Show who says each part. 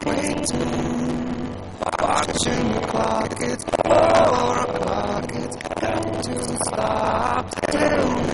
Speaker 1: waiting, watching the clock. It's 4 o'clock. It's got to stop till